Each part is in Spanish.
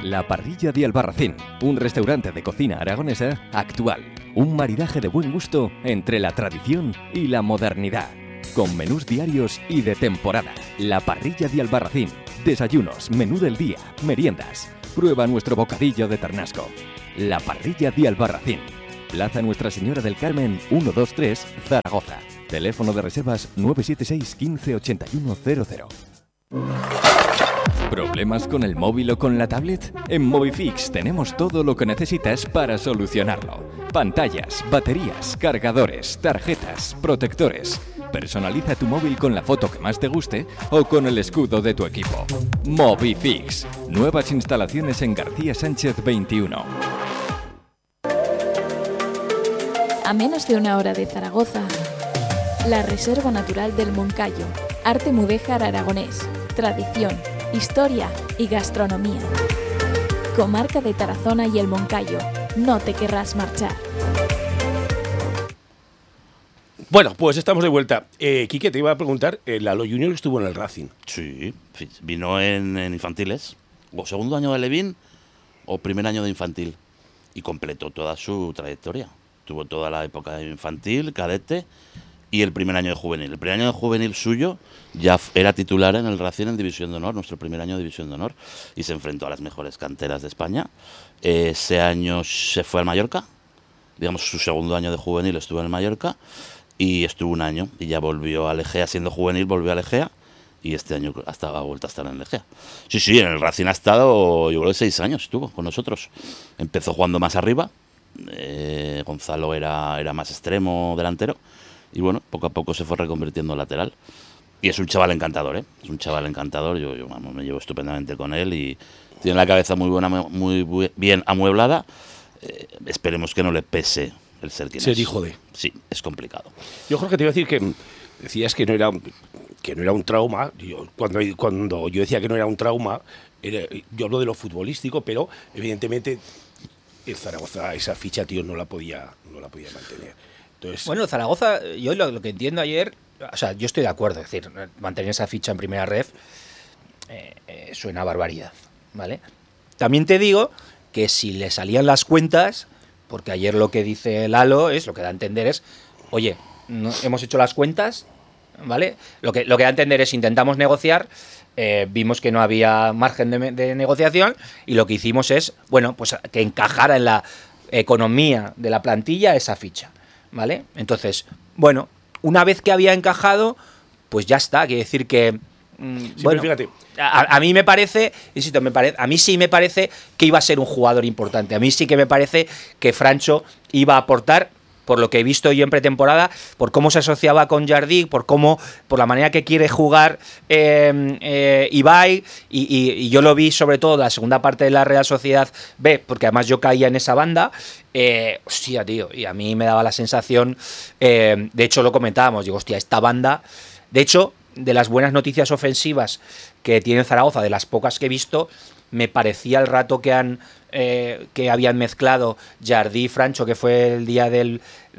La Parrilla de Albarracín, un restaurante de cocina aragonesa actual. Un maridaje de buen gusto entre la tradición y la modernidad. Con menús diarios y de temporada. La Parrilla de Albarracín. Desayunos, menú del día, meriendas. Prueba nuestro bocadillo de ternasco. La Parrilla de Albarracín. Plaza Nuestra Señora del Carmen 123, Zaragoza. Teléfono de reservas 976 15 81 00. ¿Problemas con el móvil o con la tablet? En Movifix tenemos todo lo que necesitas para solucionarlo. Pantallas, baterías, cargadores, tarjetas, protectores. Personaliza tu móvil con la foto que más te guste o con el escudo de tu equipo. Movifix. Nuevas instalaciones en García Sánchez 21. A menos de una hora de Zaragoza, la Reserva Natural del Moncayo. Arte mudéjar aragonés. Tradición, historia y gastronomía. Comarca de Tarazona y el Moncayo. No te querrás marchar. Bueno, pues estamos de vuelta. Quique, te iba a preguntar, Lalo Junior estuvo en el Racing. Sí, vino en infantiles, o segundo año de Levín o primer año de infantil, y completó toda su trayectoria. Tuvo toda la época de infantil, cadete y el primer año de juvenil. El primer año de juvenil suyo ya era titular en el Racing en División de Honor, nuestro primer año de División de Honor, y se enfrentó a las mejores canteras de España. Ese año se fue al Mallorca, digamos su segundo año de juvenil estuvo en el Mallorca, y estuvo un año y ya volvió a Legea, siendo juvenil volvió a Legea, y este año ha vuelto a estar en Legea. Sí, en el Racing ha estado, yo creo que 6 años estuvo con nosotros. Empezó jugando más arriba, Gonzalo era más extremo delantero, y bueno, poco a poco se fue reconvirtiendo en lateral. Y es un chaval encantador, ¿eh? Es un chaval encantador, yo vamos, me llevo estupendamente con él y tiene la cabeza muy buena, muy bien amueblada. Esperemos que no le pese el ser quien Ser es. hijo de. Sí, es complicado. Yo creo que te iba a decir que decías que no era un trauma. Cuando yo decía que no era un trauma, yo hablo de lo futbolístico, pero evidentemente el Zaragoza esa ficha, tío, no la podía mantener. Entonces, bueno, Zaragoza, yo lo que entiendo ayer, o sea, yo estoy de acuerdo, es decir, mantener esa ficha en primera ref suena a barbaridad, ¿vale? También te digo que si le salían las cuentas, porque ayer lo que dice Lalo es, lo que da a entender es, oye, hemos hecho las cuentas, ¿vale? Lo que da a entender es, intentamos negociar, vimos que no había margen de negociación y lo que hicimos es, bueno, pues que encajara en la economía de la plantilla esa ficha, ¿vale? Entonces, bueno, una vez que había encajado, pues ya está, quiere decir que bueno, fíjate. A mí me parece, insisto, a mí sí me parece que iba a ser un jugador importante. A mí sí que me parece que Francho iba a aportar, por lo que he visto yo en pretemporada, por cómo se asociaba con Jardí, por la manera que quiere jugar Ibai, y yo lo vi sobre todo la segunda parte de la Real Sociedad B, porque además yo caía en esa banda. Hostia, tío, y a mí me daba la sensación, de hecho lo comentábamos, digo, hostia, esta banda, de hecho, de las buenas noticias ofensivas que tiene Zaragoza, de las pocas que he visto, me parecía el rato que habían mezclado Jardí y Francho, que fue el día del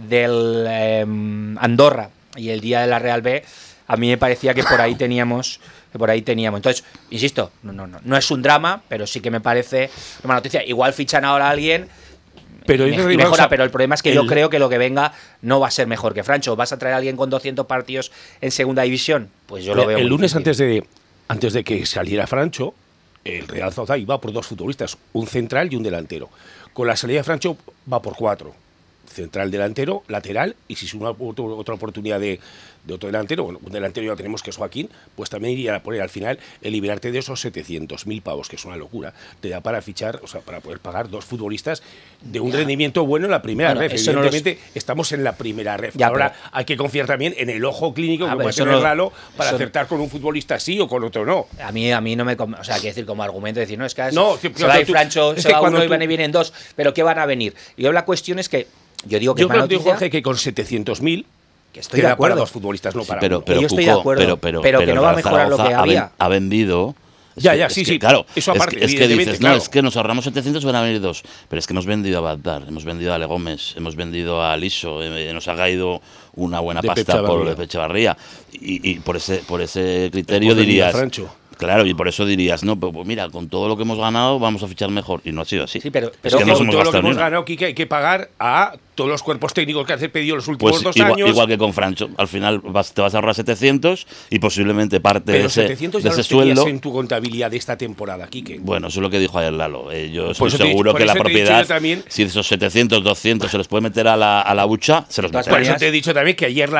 Andorra y el día de la Real B, a mí me parecía que por ahí teníamos. Entonces, insisto, no es un drama, pero sí que me parece una noticia. Igual fichan ahora a alguien pero y mejora, pero el problema es que yo creo que lo que venga no va a ser mejor que Francho. ¿Vas a traer a alguien con 200 partidos en segunda división? Pues yo lo veo el muy lunes difícil. antes de que saliera Francho, el Real Zaragoza iba por 2 futbolistas, un central y un delantero. Con la salida de Francho va por 4. Central, delantero, lateral, y si es una otra oportunidad de otro delantero, bueno, un delantero ya tenemos que es Joaquín, pues también iría a poner al final el liberarte de esos 700.000 pavos, que es una locura, te da para fichar, o sea, para poder pagar 2 futbolistas de un rendimiento bueno en la primera ref. Evidentemente, estamos en la primera ref. Ahora hay que confiar también en el ojo clínico que puede tener Lalo para acertar con un futbolista sí o con otro no. A mí no me... O sea, quiero decir, como argumento, decir, no, es que se va a ir Francho, se va uno y vienen 2, pero ¿qué van a venir? Y yo la cuestión es que yo creo que Jorge, que con 700.000 que estoy de acuerdo. Para 2 futbolistas, no para pero, uno. Pero yo estoy de acuerdo, pero que no va a mejorar lo que había. Ha vendido. Sí, claro. Eso aparte, es que dices, claro. no, es que nos ahorramos 700 y van a venir 2. Pero es que hemos vendido a Bagdad, hemos vendido a Ale Gómez, hemos vendido a Liso, nos ha caído una buena pasta por Echevarría. Y por ese criterio dirías. Claro, y por eso dirías, no, pues mira, con todo lo que hemos ganado vamos a fichar mejor. Y no ha sido así. Sí, pero es que Con no hemos todo lo que gastado ni hemos una. ganado, Quique, hay que pagar a todos los cuerpos técnicos que han pedido los últimos Pues 2 igual, años. igual que con Francho. Al final te vas a ahorrar 700 y posiblemente parte pero de ese, 700 de ya ese los tenías sueldo. en tu contabilidad de esta temporada, Quique. Bueno, eso es lo que dijo ayer Lalo. Yo Por estoy eso te he seguro dicho- que por la eso te he dicho propiedad, yo también- si esos 700, 200 se los puede meter a la hucha, se los Todas meterá. Por eso maneras- te he dicho también que ayer